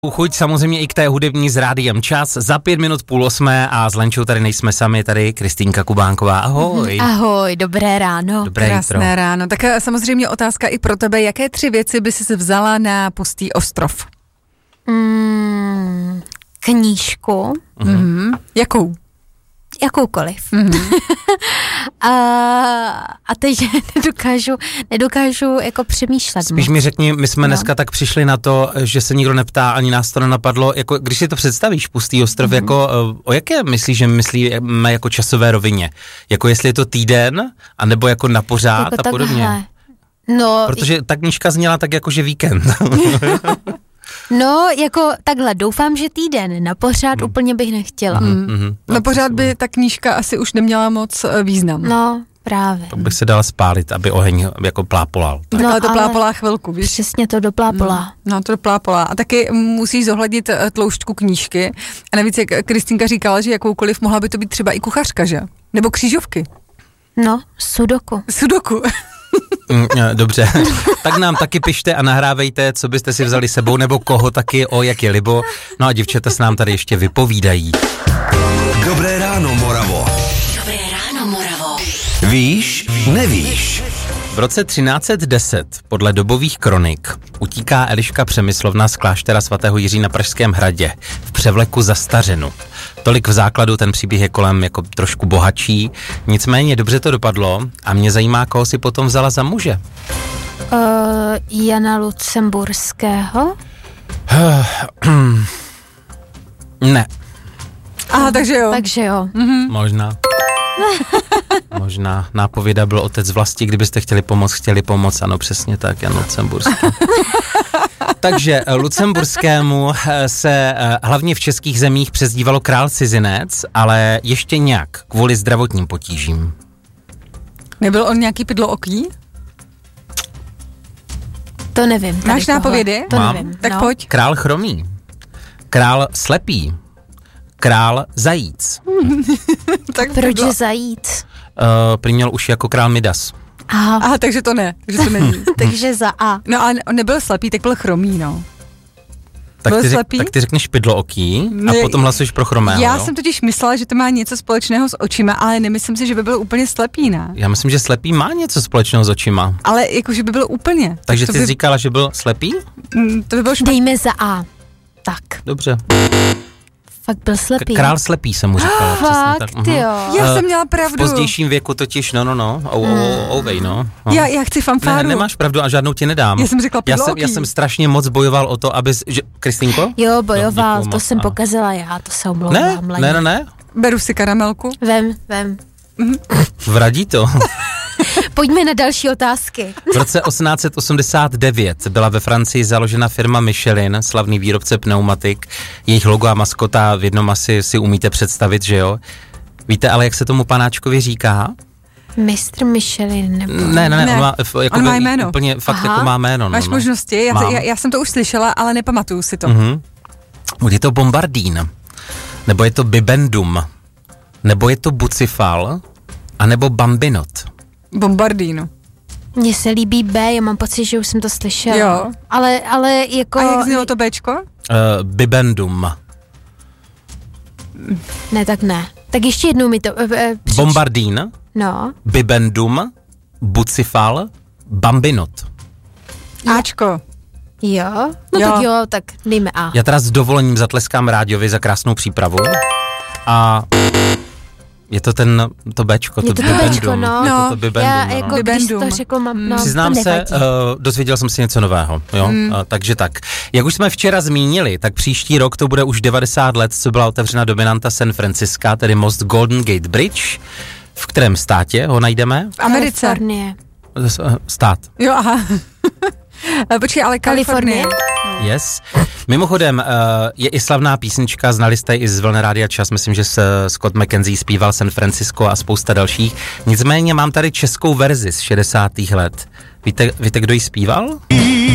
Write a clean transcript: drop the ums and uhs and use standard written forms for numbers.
Chuť samozřejmě i k té hudební s Rádiem Čas za 7:05 a s Lenčou tady nejsme sami, tady Kristýnka Kubánková, ahoj. Ahoj, dobré ráno. Dobré Krásné jitro. ráno. Tak samozřejmě otázka i pro tebe, jaké 3 věci by si vzala na pustý ostrov? Knížku. Jakou? Jakoukoliv. A teď nedokážu jako přemýšlet. Spíš mi řekni, my jsme dneska tak přišli na to, že se nikdo neptá, ani nás to nenapadlo, jako když si to představíš, pustý ostrov, jako o jaké myslíš, že myslíme jako časové rovině? Jako jestli je to týden, anebo jako na pořád jako a podobně? takhle. No, Protože ta knížka zněla tak jako, že víkend. no, jako takhle, doufám, že týden, na pořád úplně bych nechtěla. No pořád by ta knížka asi už neměla moc význam. No, právě. To bych se dala spálit, aby oheň jako plápolal. Tak No, ale to ale plápolá chvilku, víš? Přesně to doplápolá. No to plápolá. A taky musíš zohlednit tloušťku knížky. A navíc, jak Kristýnka říkala, že jakoukoliv mohla by to být třeba i kuchařka, že? Nebo křížovky. No, sudoku. Sudoku. Dobře, tak nám taky pište a nahrávejte, co byste si vzali sebou, nebo koho taky, o jak je libo. No a děvčata s nám tady ještě vypovídají. Dobré ráno, Moravo. Dobré ráno, Moravo. Víš, nevíš. V roce 1310 podle dobových kronik utíká Eliška Přemyslovna z kláštera svatého Jiří na Pražském hradě v převleku za stařinu. Tolik v základu, ten příběh je kolem jako trošku bohatší, nicméně dobře to dopadlo a mě zajímá, koho si potom vzala za muže. Jana Lucemburského? Ne, Aha, takže jo. Takže jo. možná. Možná. Nápověda byl otec vlasti, kdybyste chtěli pomoct, ano, přesně tak, Jan Lucemburský. Takže Lucemburskému se hlavně v českých zemích přezdívalo král cizinec, ale ještě nějak kvůli zdravotním potížím. Nebyl on nějaký pydlooký? To nevím. tady Máš tohle. nápovědy? To Mám. nevím. Tak no. pojď. Král chromý, král slepý, král zajíc. Tak Proč bylo. zajíc? Prý měl už jako král Midas. Aha, takže to ne, že to není. Takže za A. No ale on nebyl slepý, tak byl chromý, no. Tak Byl ty, slepý? tak ty řekneš pydlooký No, a potom hlasuješ pro chromého. Já jo? jsem totiž myslela, že to má něco společného s očima, ale nemyslím si, že by byl úplně slepý, ne? Já myslím, že slepý má něco společného s očima. Ale jako, že by byl úplně. Takže to ty by, jsi říkala, že byl slepý? to by bylo špatně. Dejme za A. Tak. Dobře. Fakt byl slepý. Král slepý jsem mu říkala. přesně tak. Fakt, jo. Já jsem měla V pravdu. pozdějším věku totiž, ouvej, no. Já chci fanfáru. Ne, nemáš pravdu a žádnou ti nedám. Já jsem řekla já pydlooký. jsem strašně moc bojoval o to, aby... Kristýnko? Jo, bojoval, děkuju to moc, jsem ano. pokazila já, to se omlouvám. Ne. Beru si karamelku. Vem. Vradí to. Pojďme na další otázky. V roce 1889 byla ve Francii založena firma Michelin, slavný výrobce pneumatik. Jejich logo a maskota v jednom asi si umíte představit, že jo? Víte ale, jak se tomu panáčkovi říká? Mistr Michelin nebo... Ne, On má jméno. Úplně fakt Aha. jako má jméno. Máš možnosti? Já jsem to už slyšela, ale nepamatuju si to. Je to Bombardín, nebo je to Bibendum, nebo je to Bucifal, anebo Bambinot. Bombardino. Mně se líbí B, já mám pocit, že už jsem to slyšela. Jo. Ale jako... A jak znělo to Bčko? Bibendum. Ne, tak ne. Tak ještě jednou mi to... Bombardín, No. Bibendum, Bucifal, Bambinot. Ačko. Jo? No Jo. tak jo, tak dejme A. Já teda s dovolením zatleskám Rádiovi za krásnou přípravu. A je to to Bčko, Je to Bčko, no. Je to Bibendum, Já no. jako když Bibendum. to řekl, mám, no, Přiznám to se, nevadí. dozvěděl jsem si něco nového, jo? Takže tak. Jak už jsme včera zmínili, tak příští rok to bude už 90 let, co byla otevřena dominanta San Francisca, tedy most Golden Gate Bridge. V kterém státě ho najdeme? V Americe. Kalifornie. Stát. Jo, aha. Počkej, ale Kalifornie. Yes. Mimochodem, je i slavná písnička, znali jste i z Vlny Rádia Čas, myslím, že Scott McKenzie zpíval San Francisco a spousta dalších. Nicméně mám tady českou verzi z 60. let. Víte, kdo ji zpíval?